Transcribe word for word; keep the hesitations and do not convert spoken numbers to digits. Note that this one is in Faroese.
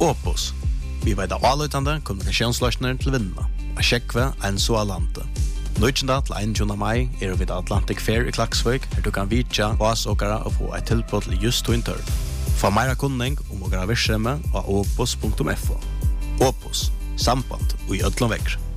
Opus. Vi vet av avløytende kommunikasjonsløsninger til vinna. A sjekve en så alante. Nøytjenda til einogtjúgunda mai er vi Atlantic Fair i Klaksvik, her du kan vitja vasåkere og få et tilbud til just to interv. Få meira kunning om å gjøre virksomhet av opus punktum f o. Opus. Samband og i ødlom vekker.